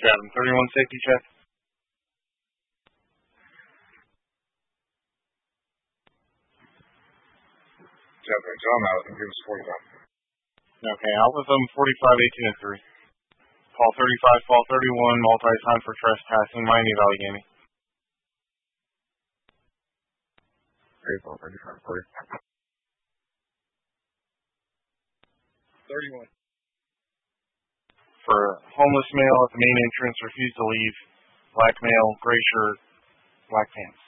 Chatham 31 safety check. John Madison, give us 45. Okay, out with them 45, 18, and 3. Call 35, fall 31, multi-time for trespassing, Miami Valley Gaming. 35, 40. 31. For homeless male at the main entrance, refused to leave, black male, gray shirt, black pants.